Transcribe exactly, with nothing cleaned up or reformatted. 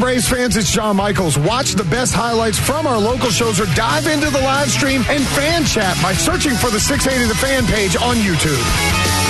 Braves fans, it's John Michaels. Watch the best highlights from our local shows or dive into the live stream and fan chat by searching for the six eighty The Fan page on YouTube.